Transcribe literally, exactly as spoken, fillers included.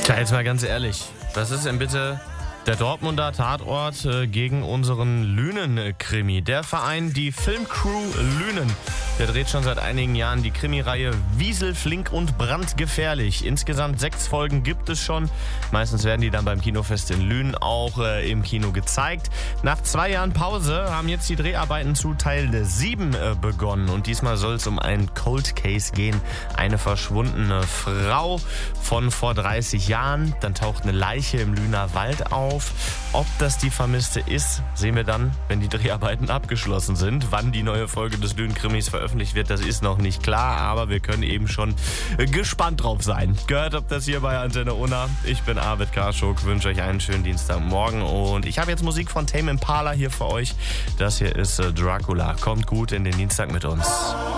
Tja, jetzt mal ganz ehrlich, was ist denn bitte der Dortmunder Tatort äh, gegen unseren Lünen-Krimi? Der Verein, die Filmcrew Lünen, der dreht schon seit einigen Jahren die Krimireihe Wiesel, Flink und brandgefährlich. Insgesamt sechs Folgen gibt es schon. Meistens werden die dann beim Kinofest in Lünen auch äh, im Kino gezeigt. Nach zwei Jahren Pause haben jetzt die Dreharbeiten zu Teil sieben äh, begonnen. Und diesmal soll es um einen Cold Case gehen. Eine verschwundene Frau von vor dreißig Jahren. Dann taucht eine Leiche im Lüner Wald auf. Ob das die Vermisste ist, sehen wir dann, wenn die Dreharbeiten abgeschlossen sind. Wann die neue Folge des Lünen-Krimis veröffentlicht wird, das ist noch nicht klar, aber wir können eben schon gespannt drauf sein. Gehört habt das hier bei Antenne Unna. Ich bin Arvid Karschuk, wünsche euch einen schönen Dienstagmorgen und ich habe jetzt Musik von Tame Impala hier für euch. Das hier ist Dracula. Kommt gut in den Dienstag mit uns.